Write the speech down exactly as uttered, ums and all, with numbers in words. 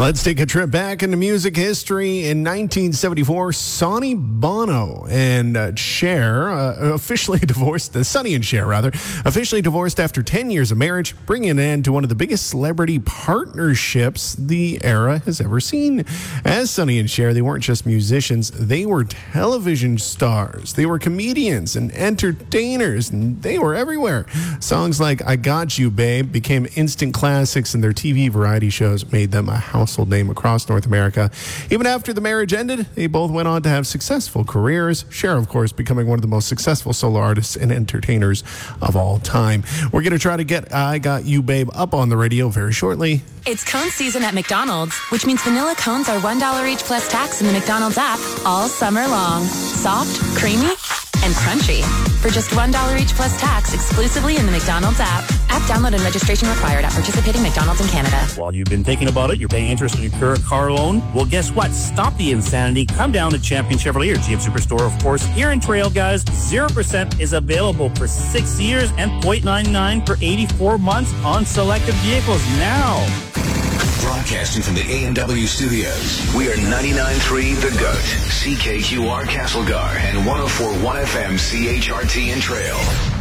Let's take a trip back into music history. In nineteen seventy-four, Sonny Bono and uh, Cher uh, officially divorced, uh, Sonny and Cher, rather, officially divorced after ten years of marriage, bringing an end to one of the biggest celebrity partnerships the era has ever seen. As Sonny and Cher, they weren't just musicians, they were television stars. They were comedians and entertainers, and they were everywhere. Songs like I Got You, Babe became instant classics, and their T V variety shows made them a household name across North America. Even after the marriage ended, they both went on to have successful careers. Cher, of course, becoming one of the most successful solo artists and entertainers of all time. We're going to try to get I Got You, Babe up on the radio very shortly. It's cone season at McDonald's, which means vanilla cones are one dollar each plus tax in the McDonald's app all summer long. Soft, creamy, and crunchy. For just one dollar each plus tax exclusively in the McDonald's app. App download and registration required at participating McDonald's in Canada. While you've been thinking about it, you're paying interest on your current car loan. Well, guess what? Stop the insanity. Come down to Champion Chevrolet, your G M Superstore, of course. Here in Trail, guys, zero percent is available for six years and zero point nine nine for eighty-four months on selected vehicles now. Broadcasting from the A and W studios, we are ninety-nine point three The Goat, C K Q R Castlegar, and one oh four point one F M C H R T in Trail.